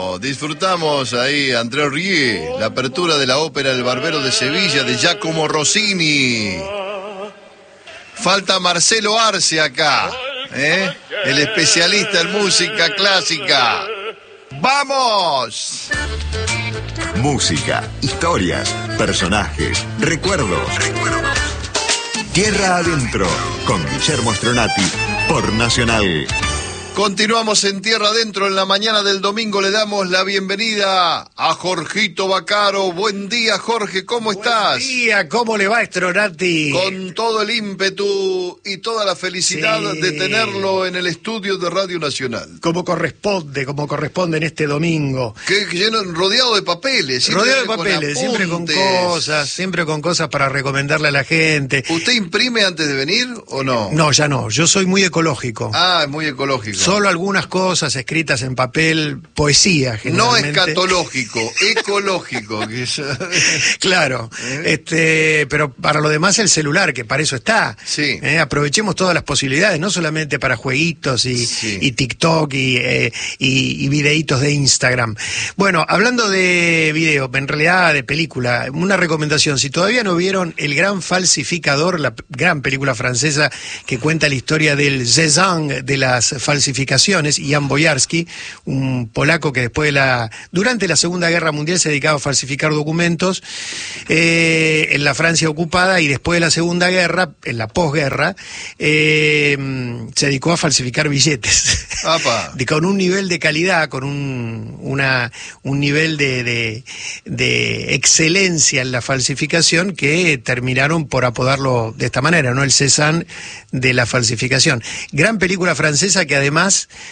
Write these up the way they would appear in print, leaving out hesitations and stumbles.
Disfrutamos ahí, André Rie, la apertura de la ópera El Barbero de Sevilla de Giacomo Rossini. Falta Marcelo Arce acá, el especialista en música clásica. ¡Vamos! Música, historias, personajes, recuerdos. Tierra Adentro, con Guillermo Stronati, por Nacional. Continuamos en Tierra Adentro. En la mañana del domingo le damos la bienvenida a Jorgito Bacaro. Buen día, Jorge, ¿cómo estás? Buen día, ¿cómo le va, Stronati? Con todo el ímpetu y toda la felicidad de tenerlo en el estudio de Radio Nacional. Como corresponde en este domingo. Rodeado de papeles. Rodeado de papeles, siempre con cosas para recomendarle a la gente. ¿Usted imprime antes de venir o no? No, ya no. Yo soy muy ecológico. Ah, es muy ecológico. Solo algunas cosas escritas en papel, poesía, generalmente. No escatológico, ecológico. Claro, pero para lo demás el celular, que para eso está. Sí. Aprovechemos todas las posibilidades, no solamente para jueguitos y TikTok y videitos de Instagram. Bueno, hablando de video, en realidad de película, una recomendación, si todavía no vieron El Gran Falsificador, la gran película francesa que cuenta la historia del Cézanne de las falsificaciones, Jan Boyarsky, un polaco que durante la Segunda Guerra Mundial se dedicaba a falsificar documentos en la Francia ocupada, y después de la Segunda Guerra, en la posguerra, se dedicó a falsificar billetes. Con un nivel de calidad, con un nivel de excelencia en la falsificación, que terminaron por apodarlo de esta manera, ¿no? El Cézanne de la falsificación. Gran película francesa que además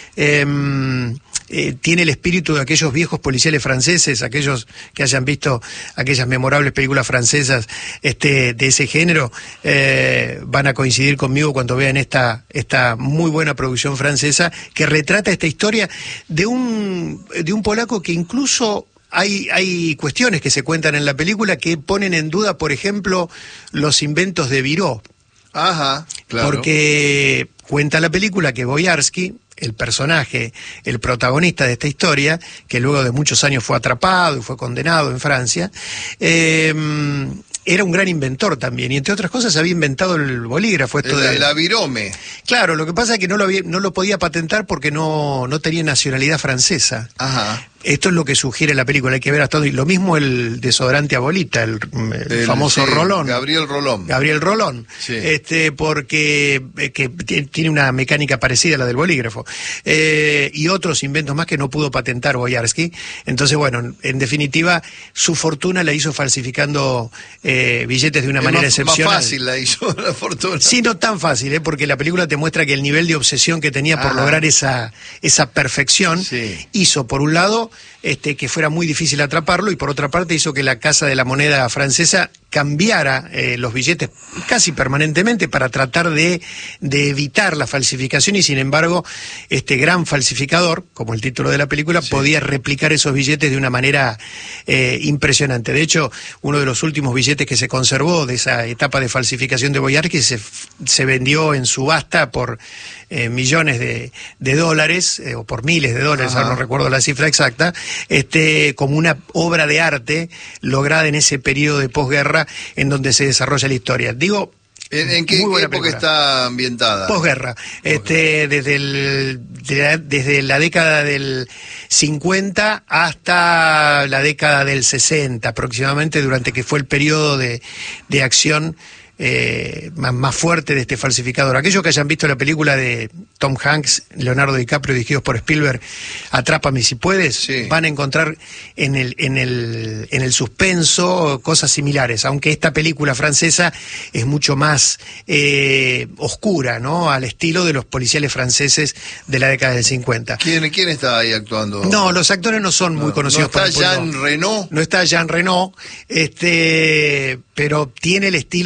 tiene el espíritu de aquellos viejos policiales franceses, aquellos que hayan visto aquellas memorables películas francesas de ese género, van a coincidir conmigo cuando vean esta muy buena producción francesa que retrata esta historia de un polaco que incluso hay cuestiones que se cuentan en la película que ponen en duda, por ejemplo, los inventos de Viró. Ajá, claro. Porque cuenta la película que Boyarsky, el personaje, el protagonista de esta historia, que luego de muchos años fue atrapado y fue condenado en Francia, era un gran inventor también, y entre otras cosas había inventado el bolígrafo. La virome. Claro, lo que pasa es que no lo podía patentar porque no tenía nacionalidad francesa. Ajá. Esto es lo que sugiere la película, hay que ver hasta dónde. Lo mismo el desodorante Abolita, el famoso Rolón. Gabriel Rolón. Sí. Porque tiene una mecánica parecida a la del bolígrafo. Y otros inventos más que no pudo patentar Boyarsky. Entonces, bueno, en definitiva, su fortuna la hizo falsificando billetes de una manera excepcional. Más fácil la hizo la fortuna. Sí, no tan fácil, porque la película te muestra que el nivel de obsesión que tenía por lograr esa perfección, hizo, por un lado, que fuera muy difícil atraparlo, y por otra parte hizo que la Casa de la Moneda francesa cambiara los billetes casi permanentemente para tratar de evitar la falsificación, y sin embargo este gran falsificador, como el título de la película, podía replicar esos billetes de una manera impresionante. De hecho, uno de los últimos billetes que se conservó de esa etapa de falsificación de Boyarsky se vendió en subasta por millones de dólares, o por miles de dólares, ahora no recuerdo la cifra exacta, como una obra de arte lograda en ese periodo de posguerra en donde se desarrolla la historia. Digo, ¿En qué época está ambientada? Posguerra. Desde la década del 50 hasta la década del 60 aproximadamente, durante que fue el periodo de acción más fuerte de este falsificador. Aquellos que hayan visto la película de Tom Hanks, Leonardo DiCaprio, dirigidos por Spielberg, Atrápame si puedes, van a encontrar en el suspenso cosas similares, aunque esta película francesa es mucho más oscura, ¿no? Al estilo de los policiales franceses de la década del 50. ¿Quién está ahí actuando? No, los actores no son muy conocidos. ¿No está Jean Reno? No está Jean Reno, pero tiene el estilo de aquella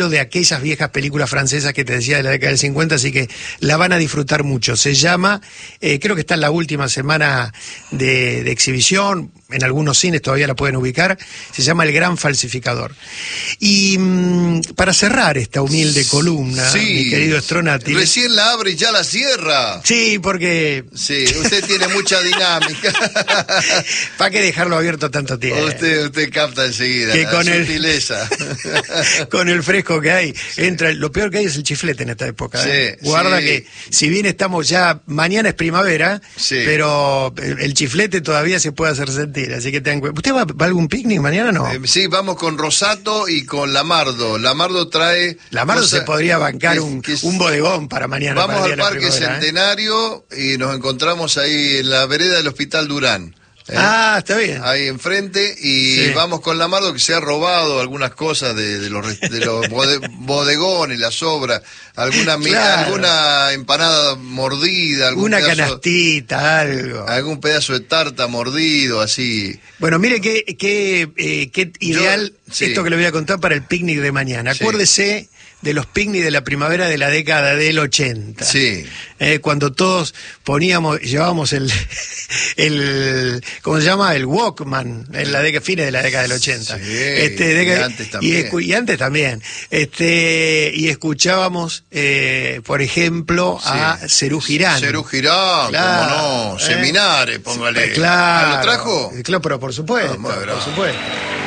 esas viejas películas francesas que te decía de la década del 50, así que la van a disfrutar mucho. Se llama, creo que está en la última semana de exhibición, en algunos cines todavía la pueden ubicar, se llama El Gran Falsificador. Y para cerrar esta humilde columna, mi querido Stronati... Recién la abre y ya la cierra. Sí, porque... Sí, usted tiene mucha dinámica. ¿Para qué dejarlo abierto tanto tiempo? Usted capta enseguida que la con sutileza. Con el fresco que hay, lo peor que hay es el chiflete en esta época. Sí, Guarda sí. que, si bien estamos ya, mañana es primavera, sí, pero el chiflete todavía se puede hacer sentir, así que ten cuidado. ¿Usted va a algún picnic mañana o no? Sí, vamos con Rosato y con Lamardo. Lamardo trae... Lamardo se podría bancar un bodegón para mañana. Vamos para al Parque Centenario y nos encontramos ahí en la vereda del Hospital Durán. Ah, está bien. Ahí enfrente y vamos con Lamardo, que se ha robado algunas cosas de los bodegones, las sobras, alguna empanada mordida, alguna canastita, algo. Algún pedazo de tarta mordido, así. Bueno, mire qué ideal esto que le voy a contar para el picnic de mañana. Acuérdese de los picnics de la primavera de la década del 80. Sí. Cuando todos llevábamos el ¿cómo se llama? El Walkman, en la fines de la década del 80. Sí, y antes también. Y antes también. Y escuchábamos, por ejemplo, a Serú Girán. Serú Girán, claro, cómo no. Seminares, póngale. Claro. ¿Lo trajo? Claro, pero por supuesto. Por supuesto.